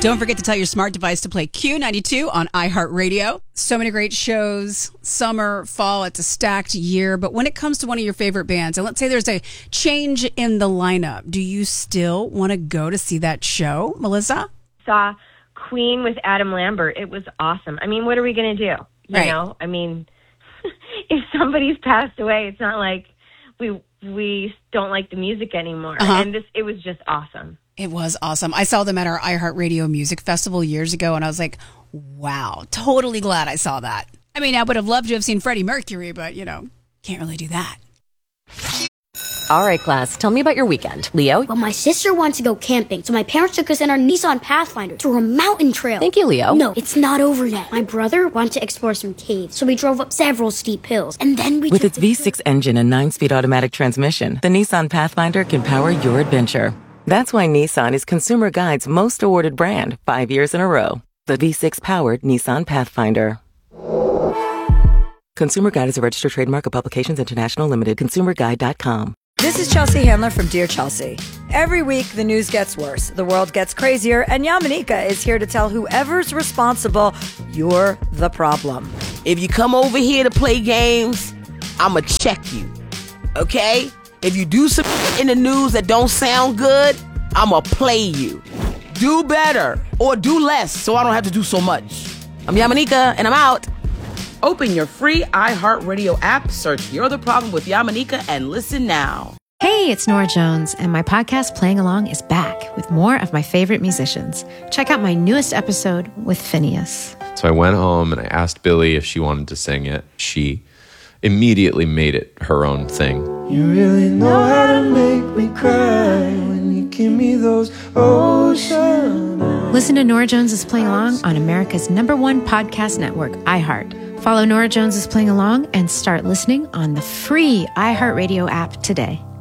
Don't forget to tell your smart device to play Q92 on iHeartRadio. So many great shows, summer, fall, it's a stacked year. But when it comes to one of your favorite bands, and let's say there's a change in the lineup, do you still want to go to see that show, Melissa? Saw Queen with Adam Lambert. It was awesome. I mean, what are we going to do? You know, I mean, if somebody's passed away, it's not like we don't like the music anymore. And it was just awesome. It was awesome. I saw them at our iHeartRadio Music Festival years ago, and I was like, wow, totally glad I saw that. I mean, I would have loved to have seen Freddie Mercury, but, can't really do that. All right, class, tell me about your weekend. Leo? Well, my sister wanted to go camping, so my parents took us in our Nissan Pathfinder through a mountain trail. Thank you, Leo. No, it's not over yet. My brother wanted to explore some caves, so we drove up several steep hills, and then we With its V6 engine and 9-speed automatic transmission, the Nissan Pathfinder can power your adventure. That's why Nissan is Consumer Guide's most awarded brand 5 years in a row. The V6-powered Nissan Pathfinder. Consumer Guide is a registered trademark of Publications International Limited. ConsumerGuide.com. This is Chelsea Handler from Dear Chelsea. Every week, the news gets worse, the world gets crazier, and Yamanika is here to tell whoever's responsible, you're the problem. If you come over here to play games, I'ma check you, okay? If you do some in the news that don't sound good, I'ma play you. Do better or do less so I don't have to do so much. I'm Yamanika, and I'm out. Open your free iHeartRadio app, search You're the Problem with Yamanika, and listen now. Hey, it's Nora Jones, and my podcast Playing Along is back with more of my favorite musicians. Check out my newest episode with Phineas. So I went home and I asked Billy if she wanted to sing it. She immediately made it her own thing. You really know how to make me cry when you give me those ocean eyes. Listen to Nora Jones is Playing Along on America's #1 podcast network, iHeart. Follow Nora Jones is Playing Along and start listening on the free iHeartRadio app today.